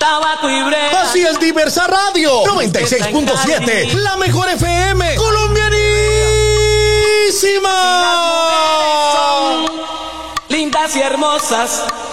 tabaco y brea. Así es Diversa Radio 96.7, la mejor FM colombianísima. Lindas y hermosas,